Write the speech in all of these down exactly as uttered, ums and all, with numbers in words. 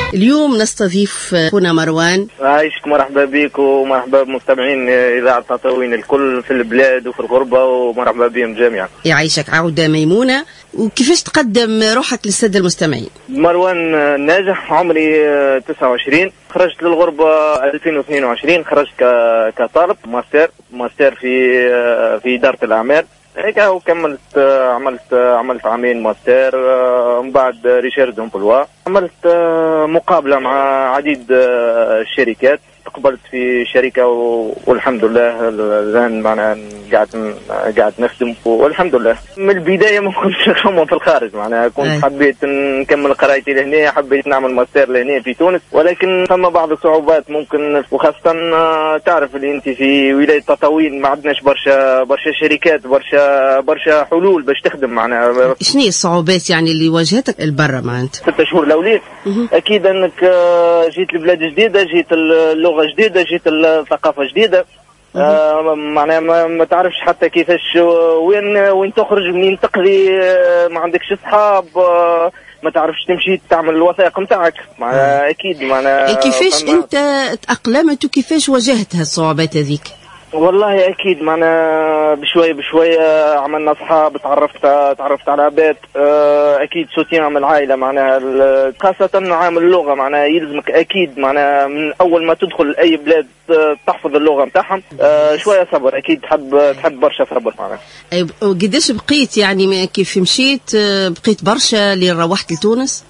اليوم نستضيف أخونا مروان. عايشك، مرحبا بك ومرحبا بمستمعين إذاعة تطاوين الكل في البلاد وفي الغربة، ومرحبا بهم جميعا. يعيشك، عودة ميمونة. وكيفاش تقدم روحك للسادة المستمعين؟ مروان ناجح، عمري تسعة وعشرين، خرجت للغربة ألفين واثنين وعشرين، خرجت كطالب ماستر ماستر في في إدارة الأعمال. هيك وكملت عملت عملت عامين ماستر، من بعد ريشيرش دمبلوا، عملت مقابلة مع عديد الشركات، قبلت في شركة والحمد لله الآن معنا قاعد قاعد نخدم والحمد لله. من البداية ما كنتش نخمم في الخارج، معناها كنت أي. حبيت نكمل قرايتي لهنا، حبيت نعمل ماستر لهنا في تونس، ولكن ثم بعض الصعوبات ممكن، وخاصة تعرف اللي أنت في ولاية تطاوين ما عندناش برشا برشا شركات، برشا برشا حلول باش تخدم معنا. شنو هي الصعوبات يعني اللي واجهتك البرة معناتها؟ ستة شهور الأولين أكيد أنك جيت لبلاد جديدة، جيت اللغة جديدة، جيت الثقافة جديدة، آه معناها ما, ما تعرفش حتى كيفاش وين وين تخرج، منين تقضي، آه ما عندكش اصحاب، آه ما تعرفش تمشي تعمل الوثائق نتاعك. معناها اكيد معناها كيفاش انت تأقلمت وكيفاش واجهت هالصعوبات هذيك؟ والله اكيد معنا بشويه بشويه عملنا اصحاب، تعرفت تعرفت على عباد، اكيد سوتيان من العائله، معناها خاصه عامل اللغه، معناها يلزمك اكيد معناها من اول ما تدخل اي بلاد تحفظ اللغه نتاعهم، شويه صبر، اكيد تحب تحب برشا صبر معناها. وقداش بقيت يعني كيف مشيت بقيت برشا اللي روحت لتونس؟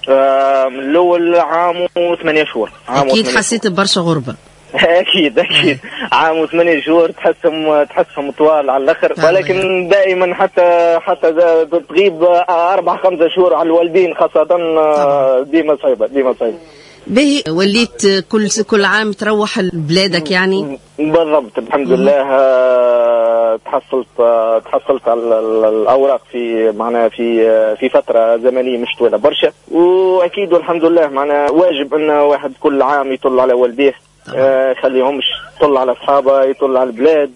من الاول عام وثمانية شهور. عام اكيد حسيت ببرشا غربه. اكيد اكيد عام وثمانية شهور تحسهم تحسهم طوال على الاخر، ولكن دائما حتى حتى تغيب اربع خمسة شهور على الوالدين خاصه، ديما صعيبه ديما صعيبه. باهي، وليت كل كل عام تروح لبلادك يعني؟ بالضبط، الحمد لله. تحصلت تحصلت على الاوراق في معناها في في فتره زمنيه مش طويله برشا، واكيد والحمد لله معناها واجب ان واحد كل عام يطل على والديه، آه خليهمش يطل على اصحابه، يطل على البلاد،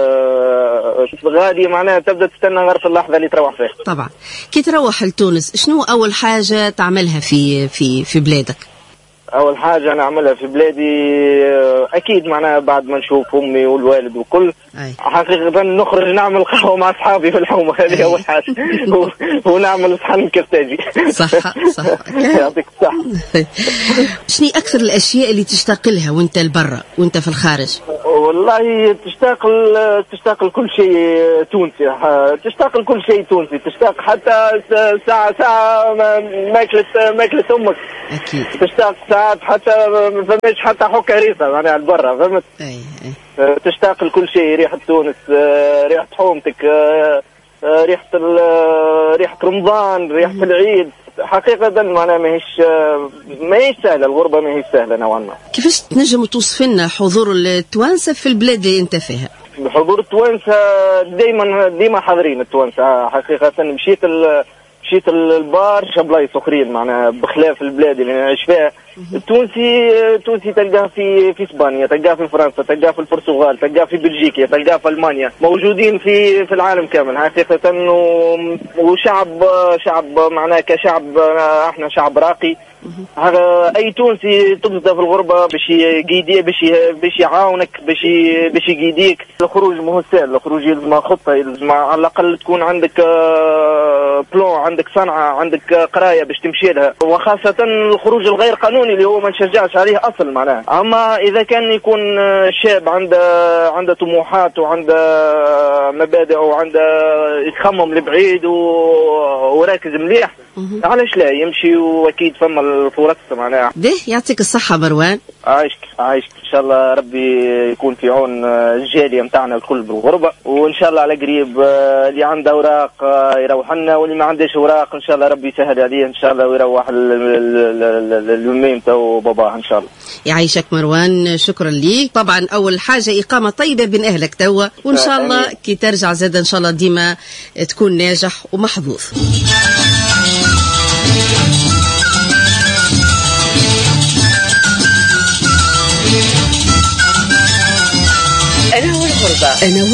آه غادي معناها تبدا تستنى غير في اللحظه اللي تروح فيها. طبعا. كي تروح لتونس شنو اول حاجه تعملها في في في بلادك؟ اول حاجه انا اعملها في بلادي اكيد معناها بعد ما نشوف امي والوالد وكل، حقيقه نخرج نعمل قهوه مع اصحابي في الحومه، هذه اول حاجه، ونعمل صحن الكرتاجي. صح صح. يعطيك الصحه. شنو اكثر الاشياء اللي تشتاق لها وانت لبرا وانت في الخارج؟ والله تشتاق تشتاق لكل شيء تونسي، تشتاق لكل شيء تونسي، تشتاق حتى ساعه ساعه ماكله ماكله امك. اكيد تشتاق ساعات حتى ما فماش حتى حكه ريسه معناها لبرا، فهمت؟ اي اي. تشتاق لكل شيء، ريحه تونس، ريحه حومتك، ريحه ريحه رمضان، ريحه العيد. حقيقة معناها ماهيش ماهيش سهلة الغربة، ماهيش سهلة نوعا ما. كيفاش تنجم توصف لنا حضور التوانسة في البلاد اللي أنت فيها؟ حضور التوانسة دايما ديما حاضرين التوانسة، حقيقة مشيت مشيت البرشا بلايص اخرين معناها بخلاف البلاد اللي نعيش فيها. التونسي التونسي تلقاه في في اسبانيا، تلقاه في فرنسا، تلقاه في البرتغال، تلقاه في بلجيكا، تلقاه في المانيا، موجودين في في العالم كامل حقيقه. وشعب شعب معناه كشعب احنا شعب راقي. اي تونسي تبدا في الغربه باش يقيدي باش باش يعاونك باش باش يقيديك. الخروج مو سهل، الخروج يلزم خطه، يلزم على الاقل تكون عندك بلون، عندك صنعه، عندك قرايه باش تمشي لها، وخاصه الخروج الغير قانوني اللي هو ما نشجعش عليه اصلا معناه. اما اذا كان يكون شاب عنده عنده طموحات وعنده مبادئ وعنده يخمم لبعيد وراكز مليح، علاش لا يمشي؟ واكيد فما الفرص معناها. به يعطيك الصحه مروان. عايشك عايشك ان شاء الله ربي يكون في عون الجاليه نتاعنا الكل بالغربه، وان شاء الله على قريب اللي عنده اوراق يروح لنا، واللي ما عندهش اوراق ان شاء الله ربي يسهل عليه ان شاء الله ويروح للميم تو باباه ان شاء الله. يعيشك مروان، شكرا ليك. طبعا اول حاجه اقامه طيبه بين اهلك توا، وان شاء الله كي ترجع زاد ان شاء الله ديما تكون ناجح ومحظوظ. أنا والغربة. أنا